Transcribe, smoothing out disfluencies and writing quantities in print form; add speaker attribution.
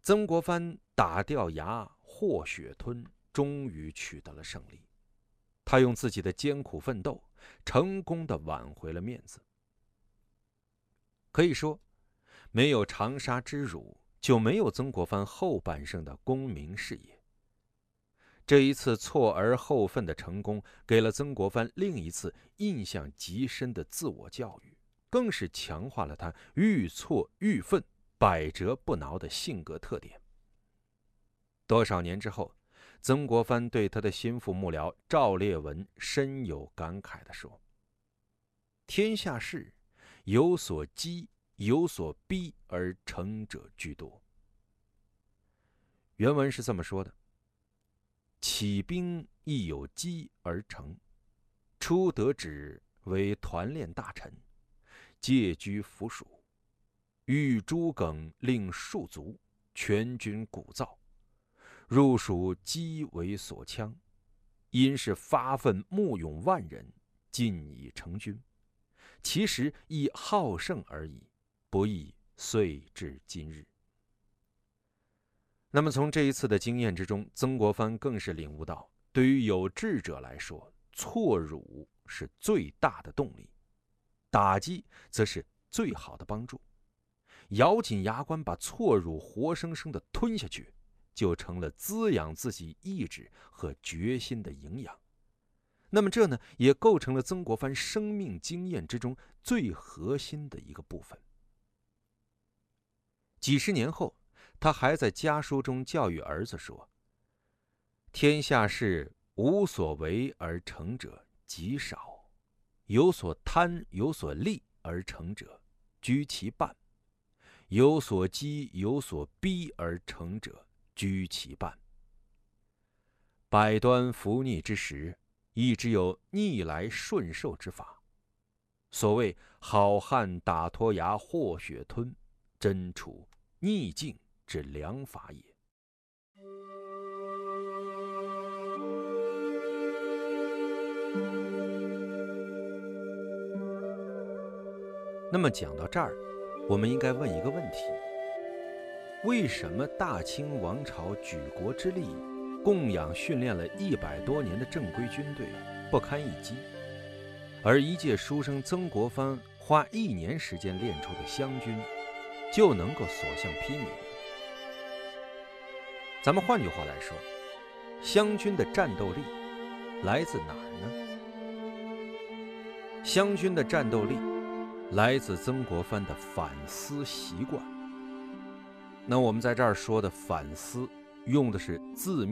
Speaker 1: 曾国藩打掉牙祸血吞，终于取得了胜利。他用自己的艰苦奋斗，成功地挽回了面子。可以说，没有长沙之辱，就没有曾国藩后半生的功名事业。这一次错而后奋的成功，给了曾国藩另一次印象极深的自我教育，更是强化了他愈挫愈奋、百折不挠的性格特点。多少年之后，曾国藩对他的心腹幕僚赵烈文深有感慨地说：“天下事，有所激，有所逼而成者居多。”原文是这么说的：起兵亦有激而成，初得旨为团练大臣，借居府署，欲诸耿令戍卒，全军鼓噪，入蜀激为所枪，因是发愤募勇万人，尽已成军，其实亦好胜而已，不亦遂至今日。那么从这一次的经验之中，曾国藩更是领悟到，对于有志者来说，挫辱是最大的动力，打击则是最好的帮助。咬紧牙关把挫辱活生生地吞下去，就成了滋养自己意志和决心的营养。那么这呢，也构成了曾国藩生命经验之中最核心的一个部分。几十年后，他还在家书中教育儿子说：“天下事无所为而成者极少，有所贪有所利而成者居其半，有所激有所逼而成者居其半。百端伏逆之时，亦只有逆来顺受之法。所谓好汉打脱牙祸血吞，真处逆境之良法也。”那么讲到这儿，我们应该问一个问题：为什么大清王朝举国之力，供养训练了100多年的正规军队不堪一击，而一介书生曾国藩花1年时间练出的湘军就能够所向披靡？咱们换句话来说，湘军的战斗力来自哪儿呢？湘军的战斗力来自曾国藩的反思习惯。那我们在这儿说的反思，用的是字面